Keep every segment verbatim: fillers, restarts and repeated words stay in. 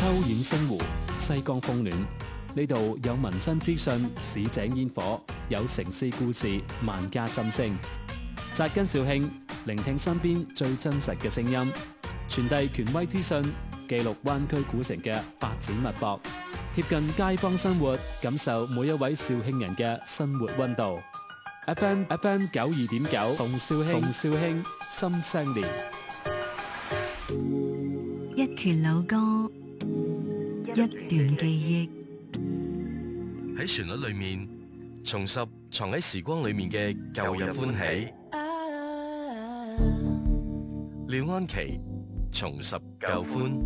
秋遠星湖，西江風暖。呢度有民生資訊、市井煙火，有城市故事、萬家心聲。扎根肇慶，聆聽身邊最真實嘅聲音，傳遞權威資訊，記錄灣區古城嘅發展脈搏，貼近街坊生活，感受每一位肇慶人嘅生活溫度。F M F M 九二點九，同肇慶，同肇慶心相連。 一闕老歌，一段記憶， 喺旋律裏面重拾藏喺時光裏面嘅舊日歡喜。廖安琪重拾舊歡。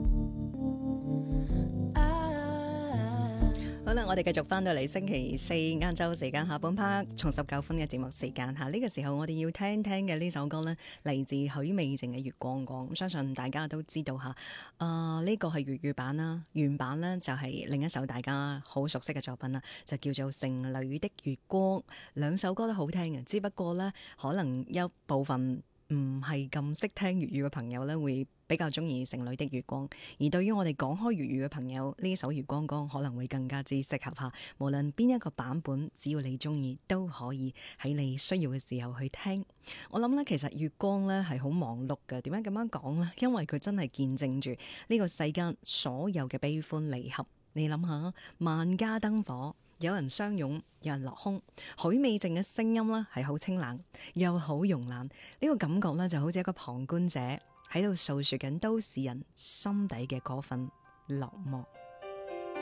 好啦，我哋繼續翻到嚟星期四晏晝時間下半 part 重拾舊歡嘅節目時間吓，呢、這個時候我哋要聽聽嘅呢首歌呢，嚟自許美靜嘅《月光光》。咁相信大家都知道吓，啊、呃、呢、這個係粵語版啦，原版呢就係另一首大家好熟悉嘅作品啦，就叫做《城裏的月光》。兩首歌都好聽嘅，只不過呢，可能一部分唔係咁識聽粵語嘅朋友呢，會比較中意《城裏的月光》，而對於我哋講開粵語嘅朋友，呢首《月光光》可能會更加之適合吓。無論邊一個版本，只要你中意，都可以喺你需要嘅時候去聽。我諗呢，其實月光呢係好忙碌嘅。點解咁樣講呢？因為佢真係見證住呢個世間所有嘅悲歡離合。你諗下，萬家燈火，有人相擁，有人落空。許美靜嘅聲音呢係好清冷，又好慵懶。呢個感覺呢就好似一個旁觀者喺度訴說緊都市人心底嘅嗰份落寞。